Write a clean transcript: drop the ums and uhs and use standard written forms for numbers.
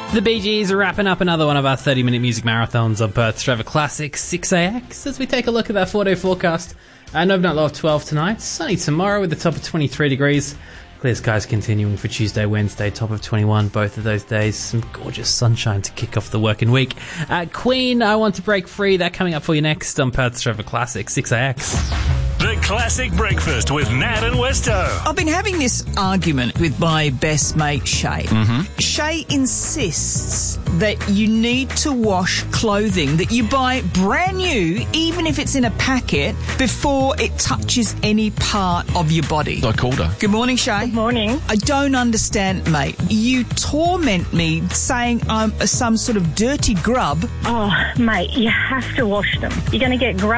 The Bee Gees are wrapping up another one of our 30-minute music marathons on Perth's Trevor Classic 6AX as we take a look at that 4-day forecast. An overnight low of 12 tonight, sunny tomorrow with a top of 23 degrees. Clear skies continuing for Tuesday, Wednesday, top of 21, both of those days. Some gorgeous sunshine to kick off the working week. Queen, I Want to Break Free, that coming up for you next on Perth's Trevor Classic 6AX. The Classic Breakfast with Nat and Westo. I've been having this argument with my best mate, Shay. Shay insists that you need to wash clothing that you buy brand new, even if it's in a packet, before it touches any part of your body. I called her. Good morning, Shay. Good morning. I don't understand, mate. You torment me saying I'm some sort of dirty grub. Oh, mate, you have to wash them. You're going to get grub